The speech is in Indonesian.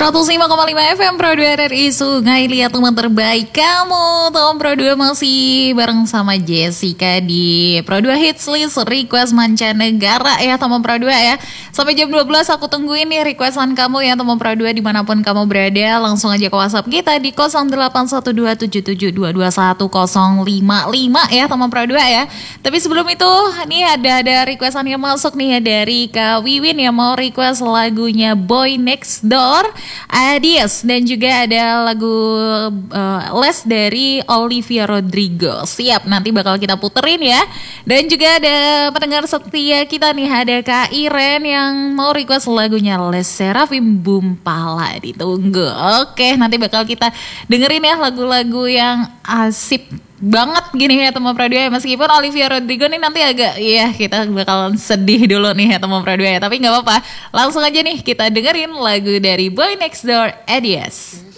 105,5 FM Pro 2 RRI Sungai Liat, teman terbaik kamu. Teman Pro 2 masih bareng sama Jessica di Pro 2 Hits List Request Mancanegara ya teman Pro 2 ya. Sampai jam 12 aku tungguin nih requestan kamu ya teman Pro 2 dimanapun kamu berada. Langsung aja ke WhatsApp kita di 081277221055 ya teman Pro 2 ya. Tapi sebelum itu nih ada requestan yang masuk nih ya dari Kak Wiwin yang mau request lagunya Boy Next Door, Adios, dan juga ada lagu Les dari Olivia Rodrigo. Siap, nanti bakal kita puterin ya. Dan juga ada pendengar setia kita nih, ada Kak Iren yang mau request lagunya Les Serafim Bumpala. Ditunggu. Oke, nanti bakal kita dengerin ya lagu-lagu yang asik banget gini ya teman Pro 2 ya. Meskipun Olivia Rodrigo nih nanti agak kita bakalan sedih dulu nih ya teman Pro 2 ya. Tapi gak apa-apa, langsung aja nih kita dengerin lagu dari Boy Next Door, Adios.